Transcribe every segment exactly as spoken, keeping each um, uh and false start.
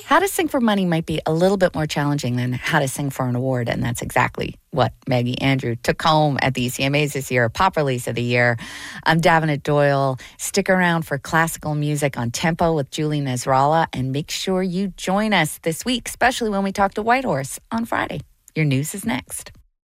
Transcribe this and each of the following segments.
How to Sing for Money might be a little bit more challenging than How to Sing for an Award, and that's exactly what Maggie Andrew took home at the E C M As this year, Pop Release of the Year. I'm Davenant Doyle. Stick around for classical music on Tempo with Julie Nasrallah, and make sure you join us this week, especially when we talk to Whitehorse on Friday. Your news is next.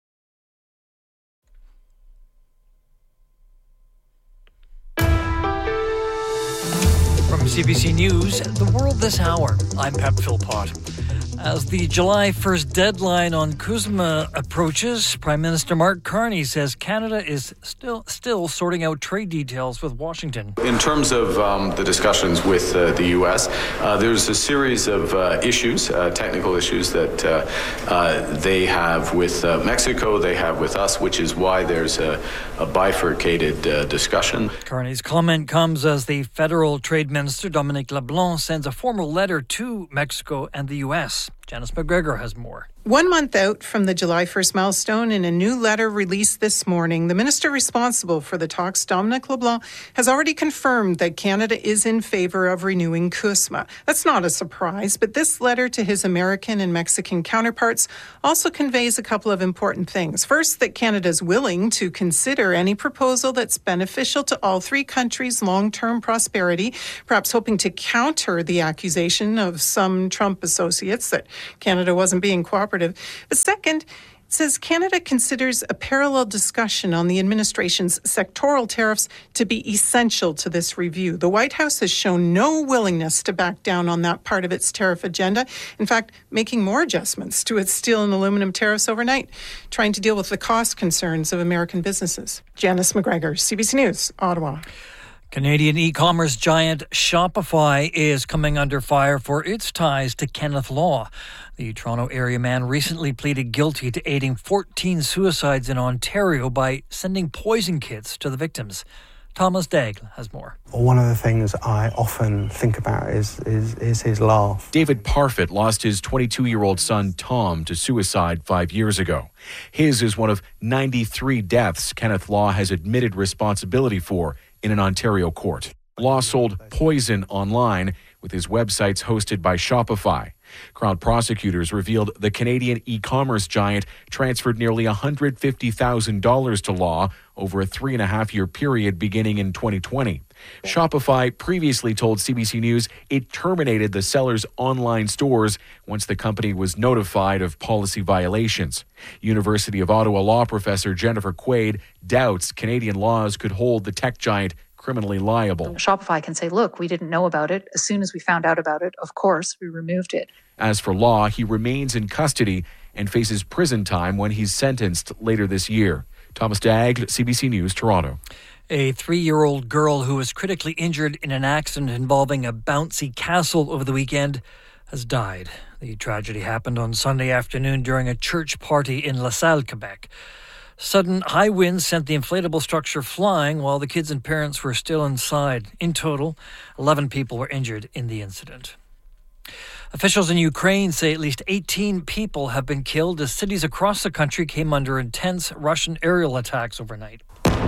From C B C News, The World This Hour, I'm Pep Philpott. As the July first deadline on CUSMA approaches, Prime Minister Mark Carney says Canada is still still sorting out trade details with Washington. In terms of um, the discussions with uh, the U S, uh, there's a series of uh, issues, uh, technical issues that uh, uh, they have with uh, Mexico, they have with us, which is why there's a, a bifurcated uh, discussion. Carney's comment comes as the Federal Trade Minister, Dominic LeBlanc, sends a formal letter to Mexico and the U S. Janice McGregor has more. One month out from the July first milestone, in a new letter released this morning, the minister responsible for the talks, Dominic LeBlanc, has already confirmed that Canada is in favour of renewing CUSMA. That's not a surprise, but this letter to his American and Mexican counterparts also conveys a couple of important things. First, that Canada is willing to consider any proposal that's beneficial to all three countries' long-term prosperity, perhaps hoping to counter the accusation of some Trump associates that Canada wasn't being cooperative. But second, it says Canada considers a parallel discussion on the administration's sectoral tariffs to be essential to this review. The White House has shown no willingness to back down on that part of its tariff agenda. In fact, making more adjustments to its steel and aluminum tariffs overnight, trying to deal with the cost concerns of American businesses. Janice McGregor, C B C News, Ottawa. Canadian e-commerce giant Shopify is coming under fire for its ties to Kenneth Law. The Toronto area man recently pleaded guilty to aiding fourteen suicides in Ontario by sending poison kits to the victims. Thomas Daigle has more. One of the things I often think about is, is, is his laugh. David Parfit lost his twenty-two-year-old son Tom to suicide five years ago. His is one of ninety-three deaths Kenneth Law has admitted responsibility for in an Ontario court. Law sold poison online with his websites hosted by Shopify. Crown prosecutors revealed the Canadian e-commerce giant transferred nearly one hundred fifty thousand dollars to Law over a three and a half year period beginning in twenty twenty. Shopify previously told C B C News it terminated the seller's online stores once the company was notified of policy violations. University of Ottawa law professor Jennifer Quaid doubts Canadian laws could hold the tech giant criminally liable. Shopify can say, look, we didn't know about it. As soon as we found out about it, of course, we removed it. As for Law, he remains in custody and faces prison time when he's sentenced later this year. Thomas Daigle, C B C News, Toronto. A three-year-old girl who was critically injured in an accident involving a bouncy castle over the weekend has died. The tragedy happened on Sunday afternoon during a church party in La Salle, Quebec. Sudden high winds sent the inflatable structure flying while the kids and parents were still inside. In total, eleven people were injured in the incident. Officials in Ukraine say at least eighteen people have been killed as cities across the country came under intense Russian aerial attacks overnight.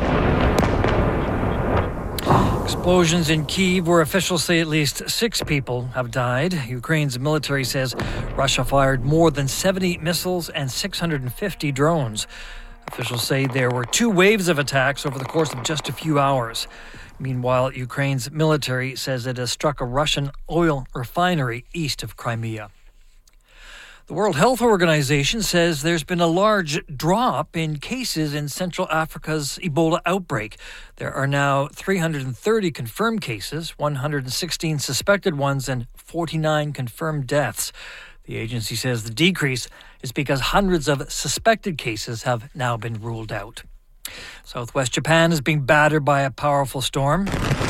Explosions in Kyiv, where officials say at least six people have died. Ukraine's military says Russia fired more than seventy missiles and six hundred fifty drones. Officials say there were two waves of attacks over the course of just a few hours. Meanwhile, Ukraine's military says it has struck a Russian oil refinery east of Crimea. The World Health Organization says there's been a large drop in cases in Central Africa's Ebola outbreak. There are now three hundred thirty confirmed cases, one hundred sixteen suspected ones, and forty-nine confirmed deaths. The agency says the decrease is because hundreds of suspected cases have now been ruled out. Southwest Japan is being battered by a powerful storm.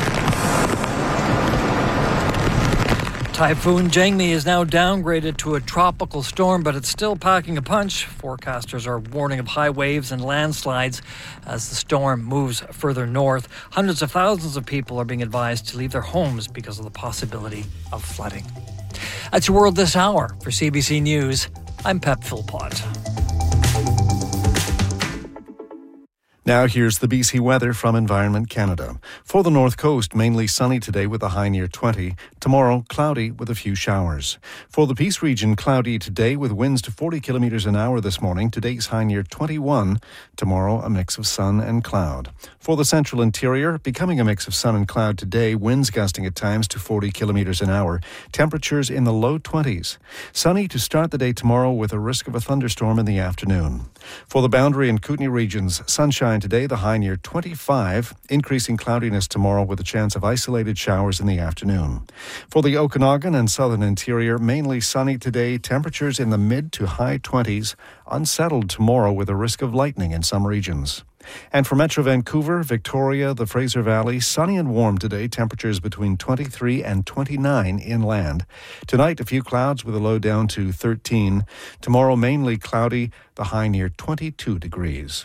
Typhoon Jangmi is now downgraded to a tropical storm, but it's still packing a punch. Forecasters are warning of high waves and landslides as the storm moves further north. Hundreds of thousands of people are being advised to leave their homes because of the possibility of flooding. That's your World This Hour. For C B C News, I'm Pep Philpott. Now here's the B C weather from Environment Canada. For the North Coast, mainly sunny today with a high near twenty. Tomorrow, cloudy with a few showers. For the Peace region, cloudy today with winds to forty kilometres an hour this morning. Today's high near twenty-one. Tomorrow, a mix of sun and cloud. For the central interior, becoming a mix of sun and cloud today, winds gusting at times to forty kilometres an hour. Temperatures in the low twenties. Sunny to start the day tomorrow with a risk of a thunderstorm in the afternoon. For the Boundary and Kootenay regions, sunshine today, the high near twenty-five, increasing cloudiness tomorrow with a chance of isolated showers in the afternoon. For the Okanagan and southern interior, mainly sunny today, temperatures in the mid to high twenties, unsettled tomorrow with a risk of lightning in some regions. And for Metro Vancouver, Victoria, the Fraser Valley, sunny and warm today, temperatures between twenty-three and twenty-nine inland. Tonight, a few clouds with a low down to thirteen. Tomorrow, mainly cloudy, the high near twenty-two degrees.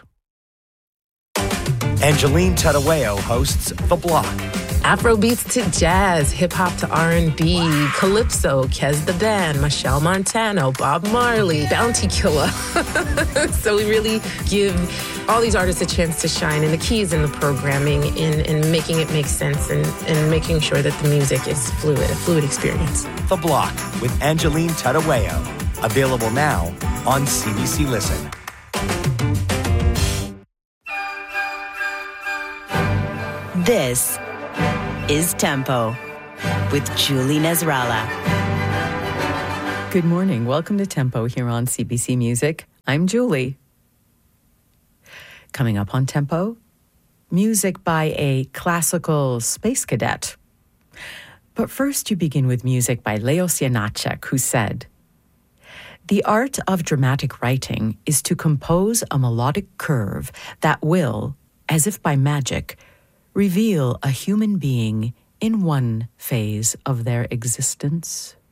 Angeline Tadaweo hosts The Block. Afrobeats to jazz, hip-hop to R and B, Calypso, Kez the Dan, Michelle Montano, Bob Marley, Bounty Killer. So we really give all these artists a chance to shine, and the key is in the programming, in, in making it make sense, and, and making sure that the music is fluid, a fluid experience. The Block with Angeline Tadaweo. Available now on C B C Listen. This is Tempo with Julie Nasrallah. Good morning. Welcome to Tempo here on C B C Music. I'm Julie. Coming up on Tempo, music by a classical space cadet. But first, you begin with music by Leos Janáček, who said, "The art of dramatic writing is to compose a melodic curve that will, as if by magic, reveal a human being in one phase of their existence."